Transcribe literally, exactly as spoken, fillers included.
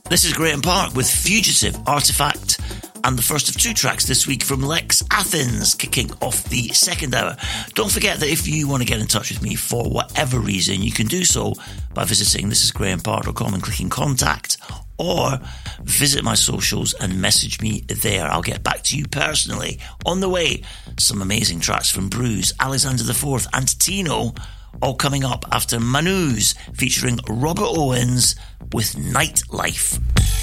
This is Graham Park with Fugitive, Artifact, and the first of two tracks this week from Lex Athens, kicking off the second hour. Don't forget that if you want to get in touch with me for whatever reason, you can do so by visiting this is graham park dot com and clicking contact, or visit my socials and message me there. I'll get back to you personally. On the way, some amazing tracks from Bruce, Alexander the Fourth and Tino, all coming up after Manus featuring Robert Owens with Nightlife.